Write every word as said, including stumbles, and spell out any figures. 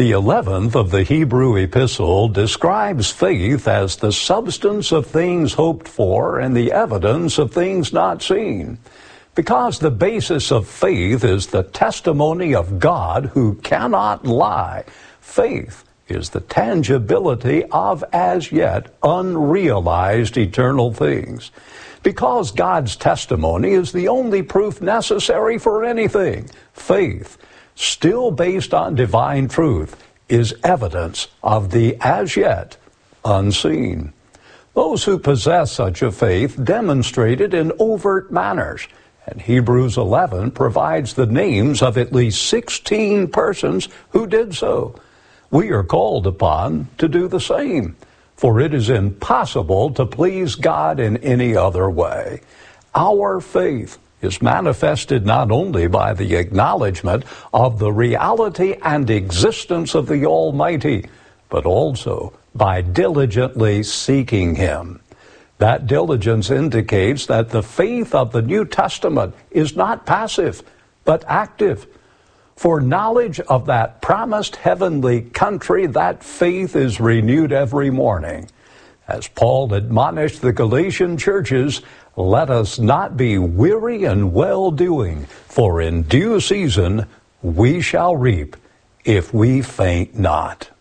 The eleventh of the Hebrew epistle describes faith as the substance of things hoped for and the evidence of things not seen. Because the basis of faith is the testimony of God who cannot lie, faith is the tangibility of as yet unrealized eternal things. Because God's testimony is the only proof necessary for anything, faith, still based on divine truth, is evidence of the as yet unseen. Those who possess such a faith demonstrate it in overt manners, and Hebrews eleven provides the names of at least sixteen persons who did so. We are called upon to do the same, for it is impossible to please God in any other way. Our faith is manifested not only by the acknowledgement of the reality and existence of the Almighty, but also by diligently seeking Him. That diligence indicates that the faith of the New Testament is not passive, but active. For knowledge of that promised heavenly country, that faith is renewed every morning. As Paul admonished the Galatian churches, let us not be weary in well-doing, for in due season we shall reap if we faint not.